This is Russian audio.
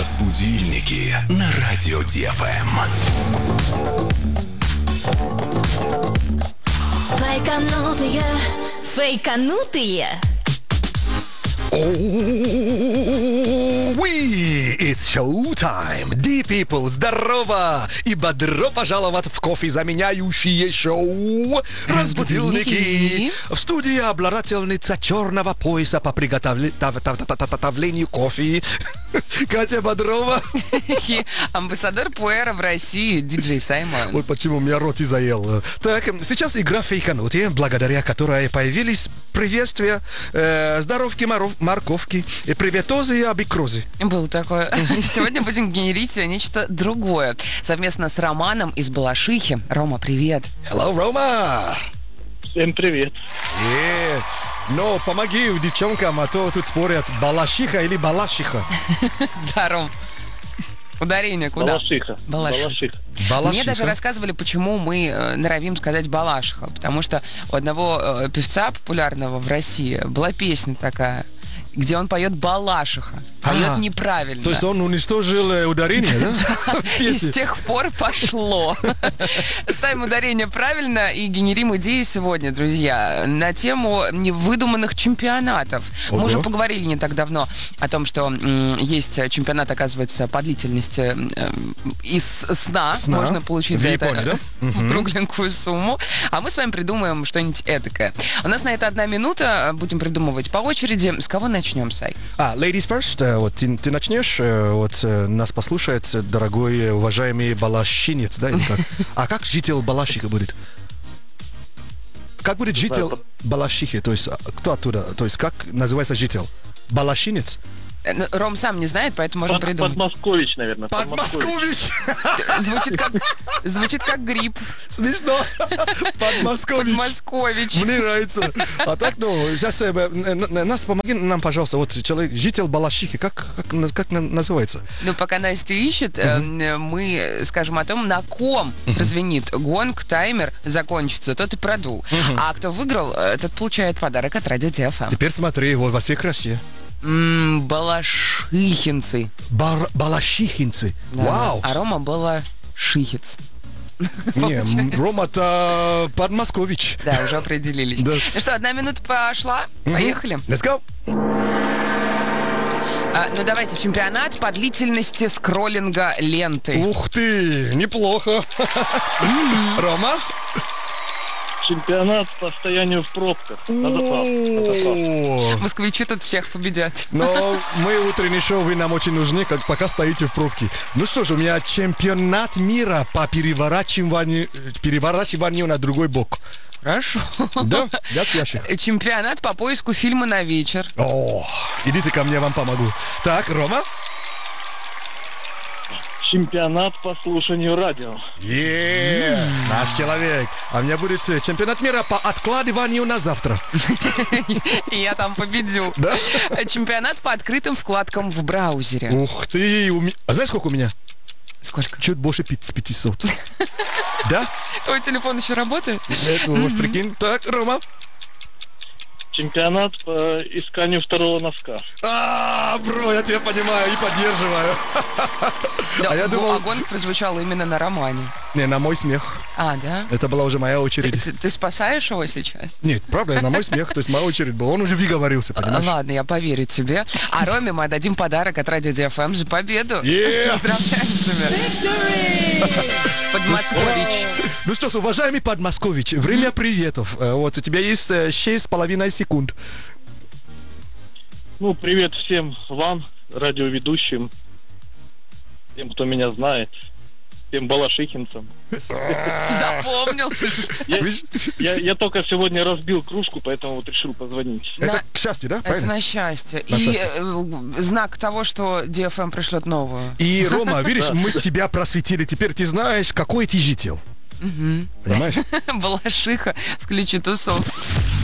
Разбудильники на радио ДФМ. Фейканутые. It's showtime! D-People, здорово! И бодро пожаловать в кофе заменяющее шоу «Разбудильники». В студии обладательница черного пояса по приготовлению кофе Катя Бодрова. И амбассадор Пуэра в России, диджей Саймон. Вот почему меня рот и заел. Так, сейчас игра «Фейканутые», благодаря которой появились приветствия, здоровки, морковки, и приветозы и абикрозы. Было такое. Сегодня будем генерить нечто другое. Совместно с Романом из Балашихи. Рома, привет. Hello, Рома! Всем привет. Но помоги девчонкам, а то тут спорят, Балашиха или Балашиха. Да, Ром. Ударение куда? Балашиха. Балашиха. Балашиха. Мне даже рассказывали, почему мы норовим сказать Балашиха. Потому что у одного певца популярного в России была песня такая, где он поет Балашиха. Поет неправильно. То есть он уничтожил ударение, да? И с тех пор пошло. Ставим ударение правильно и генерим идеи сегодня, друзья, на тему невыдуманных чемпионатов. Мы уже поговорили не так давно о том, что есть чемпионат, оказывается, по длительности из сна. Можно получить за это кругленькую сумму. А мы с вами придумаем что-нибудь этакое. У нас на это 1 минута. Будем придумывать по очереди. С кого начнем, Сай? Ladies first. Вот ты начнешь, вот нас послушает дорогой, уважаемый балашинец, да, или как? А как житель Балашихи будет? Как будет житель Балашихи? То есть кто оттуда? То есть как называется житель? Балашинец? Ром сам не знает, поэтому можем придумать. Подмоскович, наверное. Подмоскович! Звучит как гриб. Смешно. Подмоскович. Мне нравится. А так, сейчас нас помоги нам, пожалуйста, вот человек, житель Балашихи, как называется? Пока Настя ищет, мы скажем о том, на ком прозвенит гонг, таймер закончится, тот и продул. А кто выиграл, тот получает подарок от радио ДФМ. Теперь смотри, вот во всей красе. Балашихинцы. Балашихинцы. Да. Вау. А Рома Балашихец. Не, Рома-то Подмоскович. Да, уже определились. Да. Ну что, 1 минута пошла. Поехали. Let's go. Давайте, чемпионат по длительности скроллинга ленты. Ух ты, неплохо. Рома? Чемпионат по стоянию в пробках. На заправке. Москвичи тут всех победят. Но мы утреннее шоу, вы нам очень нужны, как пока стоите в пробке. Ну что ж, у меня чемпионат мира по переворачиванию на другой бок. Хорошо. Да, для спящих. Чемпионат по поиску фильма на вечер. Идите ко мне, я вам помогу. Так, Рома? Чемпионат по слушанию радио. Наш человек. А у меня будет чемпионат мира по откладыванию на завтра. И я там победю. Да? Чемпионат по открытым вкладкам в браузере. Ух ты. А знаешь, сколько у меня? Сколько? Чуть больше 500. Да? Твой телефон еще работает? Нет, может, прикинь. Так, Рома. Чемпионат по исканию второго носка. Бро, я тебя понимаю и поддерживаю. Да, я думал... огонь прозвучал именно на Романе. Не, на мой смех. Да? Это была уже моя очередь. Ты спасаешь его сейчас? Нет, правда, на мой смех, то есть моя очередь была. Он уже выговорился, понимаешь? Ладно, я поверю тебе. А Роме мы отдадим подарок от радио ДФМ за победу. Поздравляем тебя. Подмоскович. Ну что ж, уважаемый Подмоскович, время приветов. Вот у тебя есть 6,5 секунд. Привет всем вам, радиоведущим, тем, кто меня знает, всем балашихинцам. Запомнил. Я только сегодня разбил кружку, поэтому вот решил позвонить. Это к счастью, да? Это на счастье. И знак того, что ДФМ пришлет новую. И, Рома, видишь, мы тебя просветили. Теперь ты знаешь, какой ты житель. Понимаешь? Балашиха, включи тусовку.